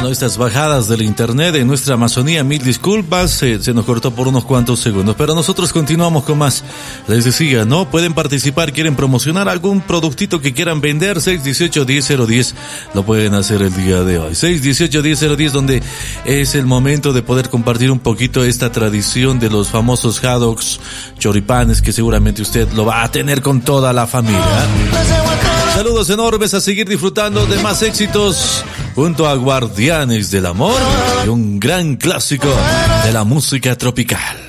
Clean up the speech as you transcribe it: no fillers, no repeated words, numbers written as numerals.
Bueno, estas bajadas del internet en nuestra Amazonía, mil disculpas, se nos cortó por unos cuantos segundos, pero nosotros continuamos con más. Les decía, ¿no? Pueden participar, quieren promocionar algún productito que quieran vender, 618-1010, lo pueden hacer el día de hoy. 618-1010, donde es el momento de poder compartir un poquito esta tradición de los famosos hot dogs, choripanes, que seguramente usted lo va a tener con toda la familia. Saludos enormes, a seguir disfrutando de más éxitos junto a Guardianes del Amor y un gran clásico de la música tropical.